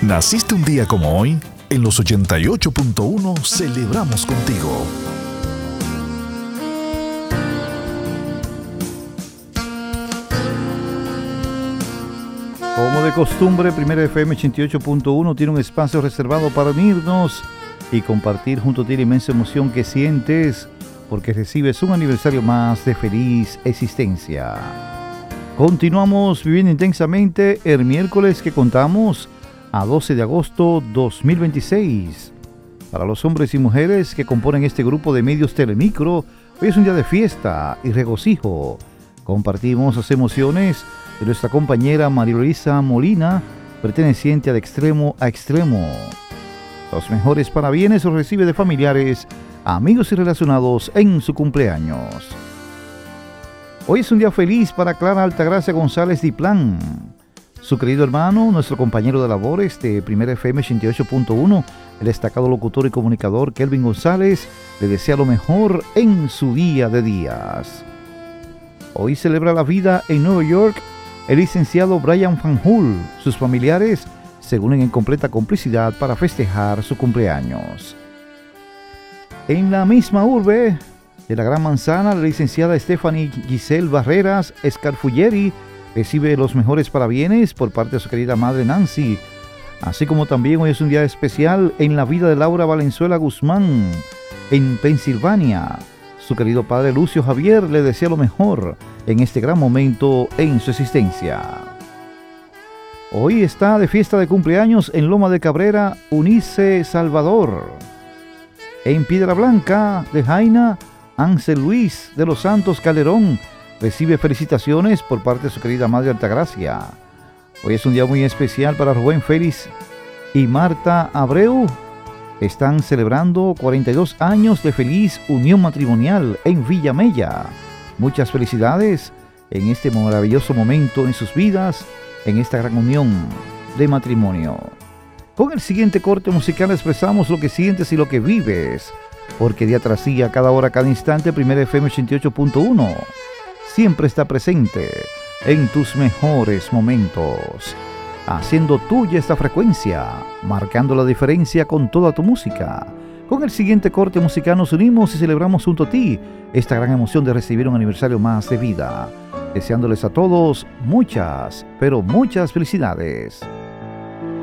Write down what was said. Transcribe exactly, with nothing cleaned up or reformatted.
Naciste un día como hoy, en los ochenta y ocho punto uno celebramos contigo. Como de costumbre, Primera F M ochenta y ocho punto uno tiene un espacio reservado para unirnos y compartir junto a ti la inmensa emoción que sientes porque recibes un aniversario más de feliz existencia. Continuamos viviendo intensamente el miércoles que contamos a doce de agosto dos mil veintiséis. Para los hombres y mujeres que componen este grupo de medios Telemicro, hoy es un día de fiesta y regocijo. Compartimos las emociones de nuestra compañera María Luisa Molina, perteneciente a De Extremo a Extremo. Los mejores parabienes los recibe de familiares, amigos y relacionados en su cumpleaños. Hoy es un día feliz para Clara Altagracia González Diplán. Su querido hermano, nuestro compañero de labores de Primera F M ochenta y ocho punto uno, el destacado locutor y comunicador Kelvin González, le desea lo mejor en su día de días. Hoy celebra la vida en Nueva York el licenciado Brian Fanjul. Sus familiares se unen en completa complicidad para festejar su cumpleaños. En la misma urbe de la Gran Manzana, la licenciada Stephanie Giselle Barreras Escarfulleri recibe los mejores parabienes por parte de su querida madre Nancy, así como también hoy es un día especial en la vida de Laura Valenzuela Guzmán en Pensilvania. Su querido padre Lucio Javier le desea lo mejor en este gran momento en su existencia. Hoy está de fiesta de cumpleaños en Loma de Cabrera Unice Salvador. En Piedra Blanca de Jaina, Ángel Luis de los Santos Calderón recibe felicitaciones por parte de su querida madre Altagracia. Hoy es un día muy especial para Rubén Félix y Marta Abreu. Están celebrando cuarenta y dos años de feliz unión matrimonial en Villa Mella. Muchas felicidades en este maravilloso momento en sus vidas, en esta gran unión de matrimonio. Con el siguiente corte musical expresamos lo que sientes y lo que vives, porque día tras día, cada hora, cada instante, Primera F M ochenta y ocho punto uno siempre está presente en tus mejores momentos, haciendo tuya esta frecuencia, marcando la diferencia con toda tu música. Con el siguiente corte musical nos unimos y celebramos junto a ti esta gran emoción de recibir un aniversario más de vida, deseándoles a todos muchas, pero muchas felicidades.